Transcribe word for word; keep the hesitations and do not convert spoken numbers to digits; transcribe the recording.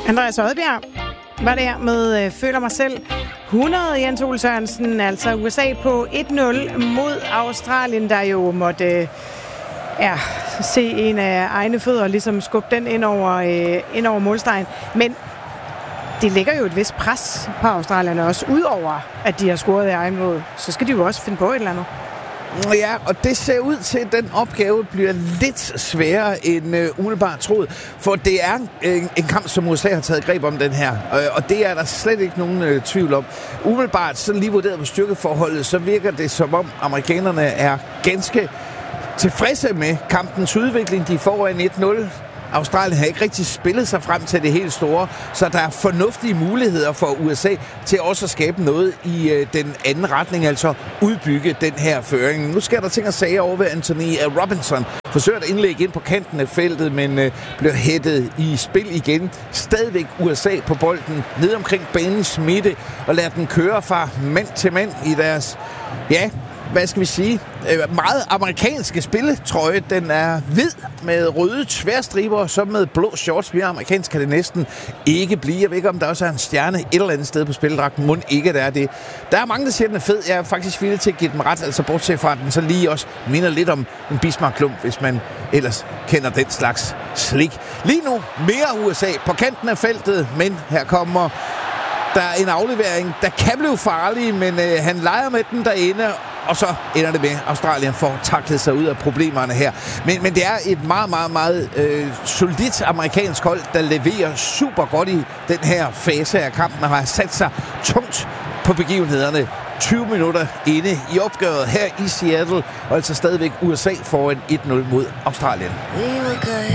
Andreas Oddbjerg var der med øh, Føler mig selv. hundrede Jens Ole Sørensen, altså U S A på et nul mod Australien, der jo måtte øh, ja, se en af egne fødder ligesom skubbe den ind over, øh, ind over målstregen. Men det lægger jo et vist pres på Australierne også, udover at de har scoret i egen mål. Så skal de jo også finde på et eller andet. Ja, og det ser ud til, at den opgave bliver lidt sværere end uh, umiddelbart troet. For det er en, en kamp, som U S A har taget greb om den her. Uh, og det er der slet ikke nogen uh, tvivl om. Umiddelbart, så lige vurderet på styrkeforholdet, så virker det som om amerikanerne er ganske tilfredse med kampens udvikling. De får en et nul. Australien har ikke rigtig spillet sig frem til det helt store, så der er fornuftige muligheder for U S A til også at skabe noget i øh, den anden retning, altså udbygge den her føring. Nu skal der ting og sager over ved Anthony Robinson. Forsøger at indlægge ind på kanten af feltet, men øh, bliver hættet i spil igen. Stadigvæk U S A på bolden ned omkring banens midte og lader den køre fra mand til mand i deres, ja, hvad skal vi sige, meget amerikanske spilletrøje. Den er hvid med røde tværstriber, så med blå shorts. Mere amerikansk kan det næsten ikke blive. Jeg ved ikke, om der også er en stjerne et eller andet sted på spildragten. Må ikke der er det. Der er mange, der siger, den er fed. Jeg er faktisk villig til at give dem ret, altså bortset fra den, så lige også minder lidt om en Bismarck-klump, hvis man ellers kender den slags slik. Lige nu mere U S A på kanten af feltet, men her kommer der er en aflevering, der kan blive farlig, men øh, han leger med den derinde, og så ender det med, at Australien får taklet sig ud af problemerne her. Men, men det er et meget, meget, meget øh, solidt amerikansk hold, der leverer super godt i den her fase af kampen, og har sat sig tungt på begivenhederne. tyve minutter inde i opgøret her i Seattle, og altså stadigvæk U S A foran et nul mod Australien.